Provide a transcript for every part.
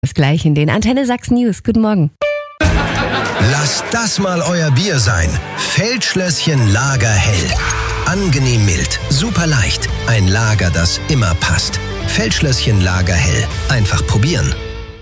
Bis gleich in den Antenne Sachsen News. Guten Morgen. Lasst das mal euer Bier sein. Feldschlösschen Lagerhell. Angenehm mild, super leicht. Ein Lager, das immer passt. Feldschlösschen Lagerhell. Einfach probieren.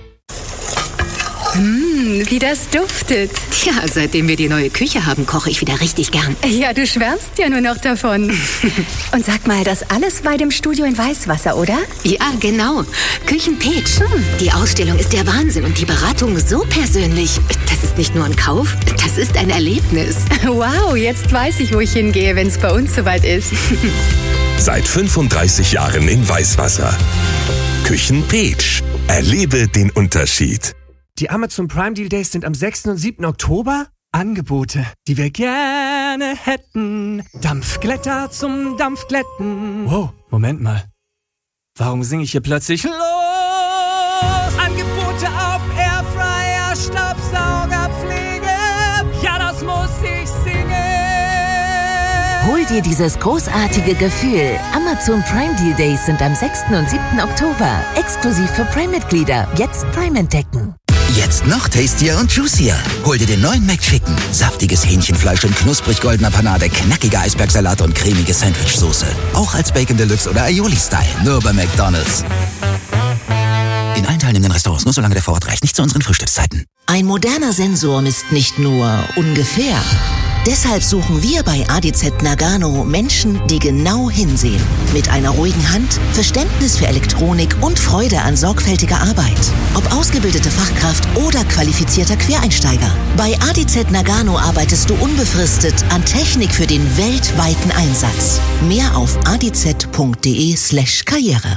Wie das duftet. Tja, seitdem wir die neue Küche haben, koche ich wieder richtig gern. Ja, du schwärmst ja nur noch davon. Und sag mal, das alles bei dem Studio in Weißwasser, oder? Ja, genau. Küchenpeach. Die Ausstellung ist der Wahnsinn und die Beratung so persönlich. Das ist nicht nur ein Kauf, das ist ein Erlebnis. Wow, jetzt weiß ich, wo ich hingehe, wenn es bei uns soweit ist. Seit 35 Jahren in Weißwasser. Küchenpeach. Erlebe den Unterschied. Die Amazon Prime Deal Days sind am 6. und 7. Oktober. Angebote, die wir gerne hätten. Dampfglätter zum Dampfglätten. Wow, Moment mal. Warum singe ich hier plötzlich los? Angebote auf Airfryer, Staubsaugerpflege. Ja, das muss ich singen. Hol dir dieses großartige Gefühl. Amazon Prime Deal Days sind am 6. und 7. Oktober. Exklusiv für Prime-Mitglieder. Jetzt Prime entdecken. Jetzt noch tastier und juicier. Hol dir den neuen McChicken. Saftiges Hähnchenfleisch in knusprig goldener Panade, knackiger Eisbergsalat und cremige Sandwichsoße. Auch als Bacon Deluxe oder Aioli-Style. Nur bei McDonald's. In allen teilnehmenden Restaurants, nur solange der Vorrat reicht. Nicht zu unseren Frühstückszeiten. Ein moderner Sensor misst nicht nur ungefähr. Deshalb suchen wir bei ADZ Nagano Menschen, die genau hinsehen. Mit einer ruhigen Hand, Verständnis für Elektronik und Freude an sorgfältiger Arbeit. Ob ausgebildete Fachkraft oder qualifizierter Quereinsteiger. Bei ADZ Nagano arbeitest du unbefristet an Technik für den weltweiten Einsatz. Mehr auf adz.de/Karriere.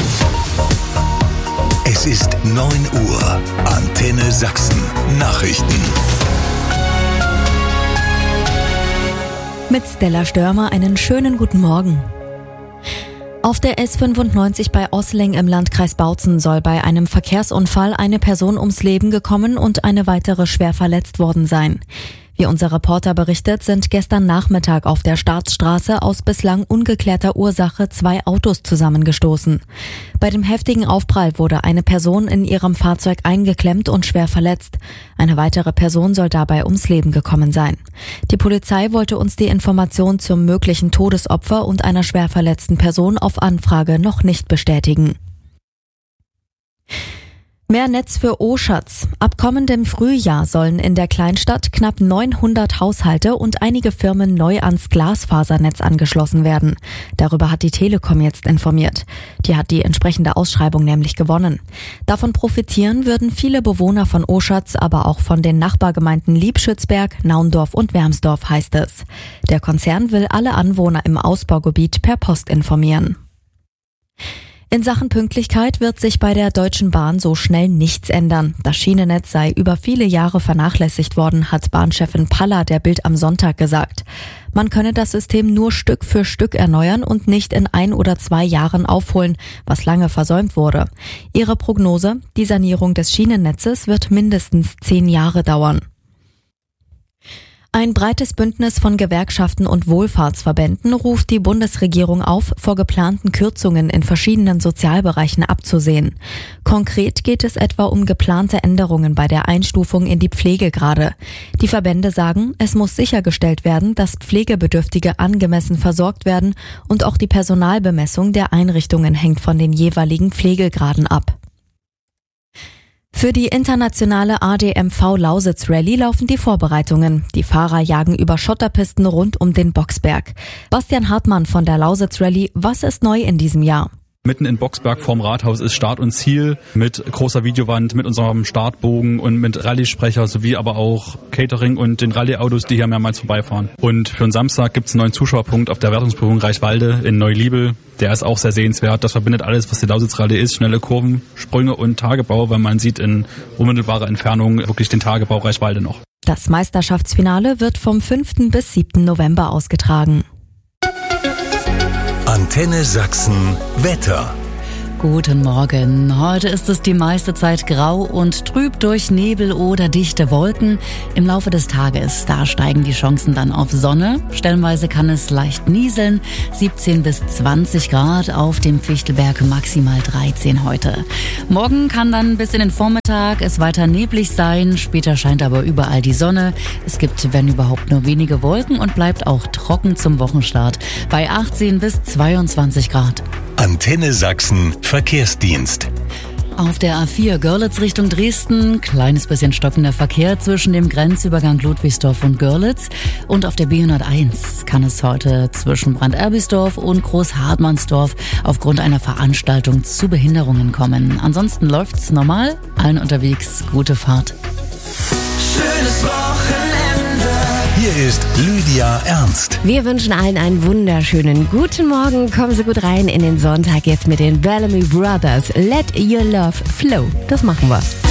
Es ist 9 Uhr. Antenne Sachsen. Nachrichten. Mit Stella Störmer einen schönen guten Morgen. Auf der S95 bei Ossling im Landkreis Bautzen soll bei einem Verkehrsunfall eine Person ums Leben gekommen und eine weitere schwer verletzt worden sein. Wie unser Reporter berichtet, sind gestern Nachmittag auf der Staatsstraße aus bislang ungeklärter Ursache 2 Autos zusammengestoßen. Bei dem heftigen Aufprall wurde eine Person in ihrem Fahrzeug eingeklemmt und schwer verletzt. Eine weitere Person soll dabei ums Leben gekommen sein. Die Polizei wollte uns die Information zum möglichen Todesopfer und einer schwer verletzten Person auf Anfrage noch nicht bestätigen. Mehr Netz für Oschatz. Ab kommendem Frühjahr sollen in der Kleinstadt knapp 900 Haushalte und einige Firmen neu ans Glasfasernetz angeschlossen werden. Darüber hat die Telekom jetzt informiert. Die hat die entsprechende Ausschreibung nämlich gewonnen. Davon profitieren würden viele Bewohner von Oschatz, aber auch von den Nachbargemeinden Liebschützberg, Naundorf und Wermsdorf, heißt es. Der Konzern will alle Anwohner im Ausbaugebiet per Post informieren. In Sachen Pünktlichkeit wird sich bei der Deutschen Bahn so schnell nichts ändern. Das Schienennetz sei über viele Jahre vernachlässigt worden, hat Bahnchefin Paller der Bild am Sonntag gesagt. Man könne das System nur Stück für Stück erneuern und nicht in 1 oder 2 Jahren aufholen, was lange versäumt wurde. Ihre Prognose: Die Sanierung des Schienennetzes wird mindestens 10 Jahre dauern. Ein breites Bündnis von Gewerkschaften und Wohlfahrtsverbänden ruft die Bundesregierung auf, vor geplanten Kürzungen in verschiedenen Sozialbereichen abzusehen. Konkret geht es etwa um geplante Änderungen bei der Einstufung in die Pflegegrade. Die Verbände sagen, es muss sichergestellt werden, dass Pflegebedürftige angemessen versorgt werden und auch die Personalbemessung der Einrichtungen hängt von den jeweiligen Pflegegraden ab. Für die internationale ADMV Lausitz Rallye laufen die Vorbereitungen. Die Fahrer jagen über Schotterpisten rund um den Boxberg. Bastian Hartmann von der Lausitz Rallye, was ist neu in diesem Jahr? Mitten in Boxberg vorm Rathaus ist Start und Ziel mit großer Videowand, mit unserem Startbogen und mit Rallye-Sprecher sowie aber auch Catering und den Rallye-Autos, die hier mehrmals vorbeifahren. Und für den Samstag gibt es einen neuen Zuschauerpunkt auf der Wertungsprüfung Reichwalde in Neuliebel. Der ist auch sehr sehenswert. Das verbindet alles, was die Lausitz-Rallye ist. Schnelle Kurven, Sprünge und Tagebau, weil man sieht in unmittelbarer Entfernung wirklich den Tagebau Reichwalde noch. Das Meisterschaftsfinale wird vom 5. bis 7. November ausgetragen. Antenne Sachsen Wetter. Guten Morgen. Heute ist es die meiste Zeit grau und trüb durch Nebel oder dichte Wolken. Im Laufe des Tages, da steigen die Chancen dann auf Sonne. Stellenweise kann es leicht nieseln. 17 bis 20 Grad, auf dem Fichtelberg maximal 13 heute. Morgen kann dann bis in den Vormittag es weiter neblig sein. Später scheint aber überall die Sonne. Es gibt, wenn überhaupt, nur wenige Wolken und bleibt auch trocken zum Wochenstart bei 18 bis 22 Grad. Antenne Sachsen Verkehrsdienst. Auf der A4 Görlitz Richtung Dresden, kleines bisschen stockender Verkehr zwischen dem Grenzübergang Ludwigsdorf und Görlitz. Und auf der B101 kann es heute zwischen Brand-Erbisdorf und Großhartmannsdorf aufgrund einer Veranstaltung zu Behinderungen kommen. Ansonsten läuft's normal, allen unterwegs gute Fahrt. Schönes Wochenende. Hier ist Lydia Ernst. Wir wünschen allen einen wunderschönen guten Morgen. Kommen Sie gut rein in den Sonntag jetzt mit den Bellamy Brothers. Let Your Love Flow. Das machen wir.